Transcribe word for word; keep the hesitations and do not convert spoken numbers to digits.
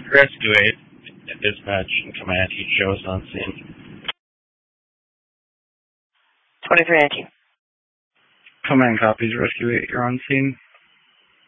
Rescue eight, dispatch and command, he shows on scene. twenty-three nineteen. Command copies, Rescue eight, you're on scene.